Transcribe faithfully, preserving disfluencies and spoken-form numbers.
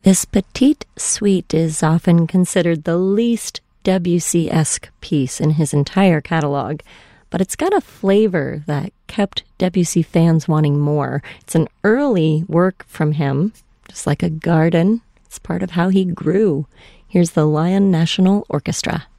This Petite Suite is often considered the least Debussy-esque piece in his entire catalog, but it's got a flavor that kept Debussy fans wanting more. It's an early work from him, just like a garden. It's part of how he grew. Here's the Lyon National Orchestra.